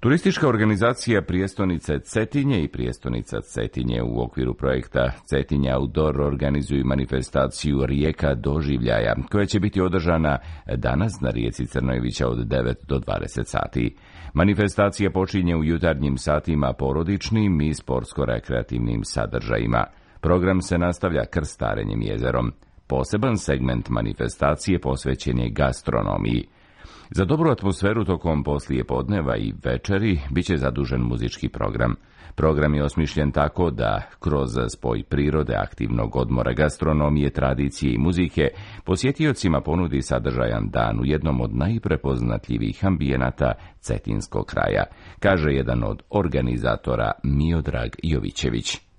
Turistička organizacija Prijestolnice Cetinje i Prijestolnica Cetinje u okviru projekta Cetinje Outdoor organizuju manifestaciju Rijeka doživljaja, koja će biti održana danas na rijeci Crnojevića od 9 do 20 sati. Manifestacija počinje u jutarnjim satima porodičnim i sportsko-rekreativnim sadržajima. Program se nastavlja krstarenjem jezerom. Poseban segment manifestacije posvećen je gastronomiji. Za dobru atmosferu tokom poslijepodneva i večeri bit će zadužen muzički program. Program je osmišljen tako da, kroz spoj prirode, aktivnog odmora, gastronomije, tradicije i muzike, posjetiocima ponudi sadržajan dan u jednom od najprepoznatljivijih ambijenata cetinskog kraja, kaže jedan od organizatora Miodrag Jovićević.